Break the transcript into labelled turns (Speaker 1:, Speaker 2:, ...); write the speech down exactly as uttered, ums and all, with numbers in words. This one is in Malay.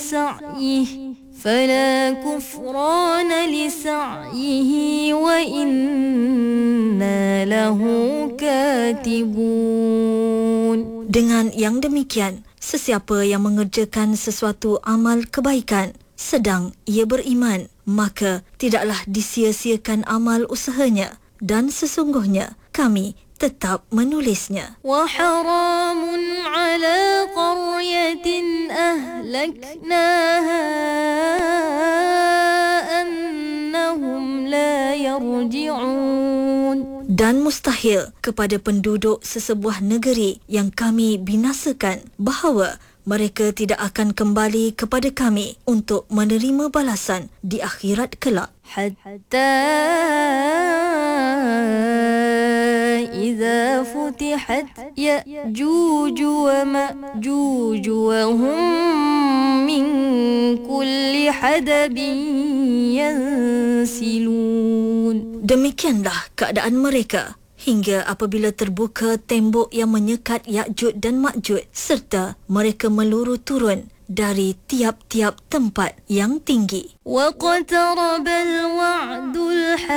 Speaker 1: سعيه فلا كفران لسعيه وإنا له كاتبون.
Speaker 2: Dengan yang demikian, sesiapa yang mengerjakan sesuatu amal kebaikan sedang ia beriman, maka tidaklah disia-siakan amal usahanya, dan sesungguhnya kami tetap menulisnya.
Speaker 1: وحرام على قرية أهلكناها أنهم لا يرجعون.
Speaker 2: Dan mustahil kepada penduduk sesebuah negeri yang kami binasakan bahawa mereka tidak akan kembali kepada kami untuk menerima balasan di akhirat kelak.
Speaker 1: حتى إذا فتحت يأجوج ومأجوج وهم من كل حدب ينسلون.
Speaker 2: Demikianlah keadaan mereka hingga apabila terbuka tembok yang menyekat Ya'juj dan Ma'juj serta mereka meluru turun dari tiap-tiap tempat yang tinggi.
Speaker 1: وَاقْتَرَبَ الْوَعْدُ الْحَقُّ